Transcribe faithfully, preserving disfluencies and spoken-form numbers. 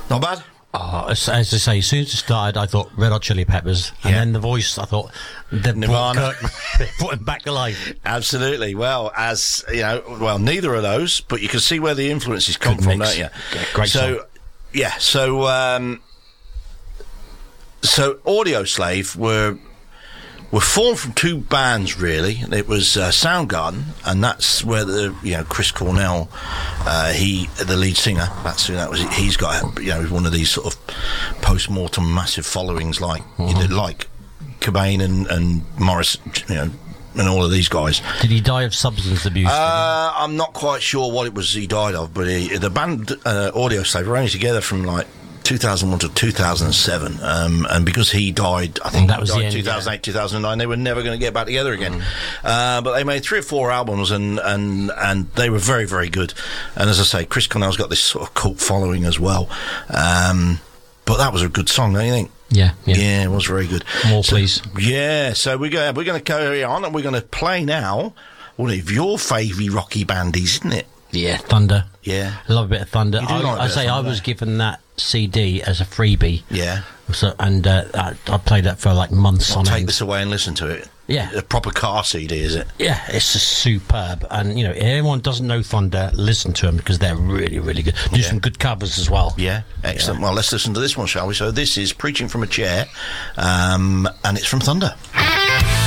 Not bad. Oh, as, as I say, as soon as it started, I thought Red Hot Chili Peppers, and Yeah. then the voice, I thought they've Nirvana. brought, Kurt, brought him back to life. Absolutely. Well, as you know, well, neither of those, but you can see where the influences come Good from, mix. don't you? Yeah, great So, song. yeah. So, um, so Audio Slave were were formed from two bands, really. It was uh, Soundgarden, and that's where the you know Chris Cornell, uh, he the lead singer. That's who that was. He's got you know one of these sort of post-mortem massive followings, like Mm-hmm. you know, like Cobain and and Morris, you know, and all of these guys. Did he die of substance abuse? Uh, I'm not quite sure what it was he died of, but he, the band uh, Audio Slave were only together from like two thousand one to two thousand seven, um, and because he died, I think And that he was died the end, two thousand eight, yeah. two thousand nine, they were never going to get back together again. Uh, but they made three or four albums, and, and, and they were very, very good. And as I say, Chris Cornell's got this sort of cult following as well. Um, but that was a good song, don't you think? yeah, yeah. Yeah, it was very good. More, So- please. Yeah, so we're going we're going to carry on, and we're going to play now one of your favy rocky bandies, isn't it? Yeah, Thunder. Yeah. I love a bit of Thunder. You do I, like a I bit of say I Thunder. was given that C D as a freebie. Yeah. So, and uh, I, I played that for like months I'll on take end. this away and listen to it. Yeah. A proper car C D, is it? Yeah, it's just superb. And, you know, if anyone doesn't know Thunder, listen to them because they're really, really good. Do Yeah. some good covers as well. Yeah, excellent. Well, let's listen to this one, shall we? So this is Preaching from a Chair, um, and it's from Thunder.